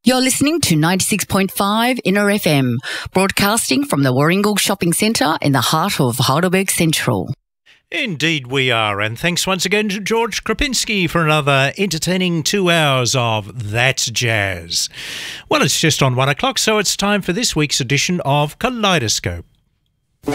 You're listening to 96.5 Inner FM, broadcasting from the Warringal Shopping Centre in the heart of Heidelberg Central. Indeed we are, and thanks once again to George Krapinski for another entertaining 2 hours of That's Jazz. Well, it's just on 1 o'clock, so it's time for this week's edition of Kaleidoscope.